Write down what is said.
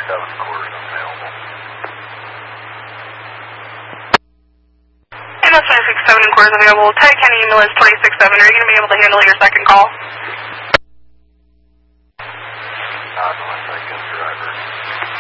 26-7 quarters available. MS 26-7 quarters available. Tag County ambulance 26-7. Are you going to be able to handle your second call?